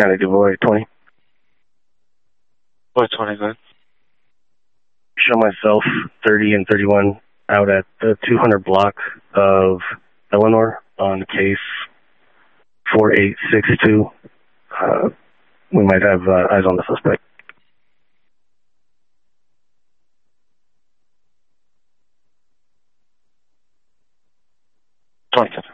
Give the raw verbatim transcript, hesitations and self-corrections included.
County DuBois, twenty. Boy, twenty, go ahead. Show myself thirty and thirty-one out at the two hundred block of Eleanor on case four eight six two. Uh, we might have uh, eyes on the suspect. twenty.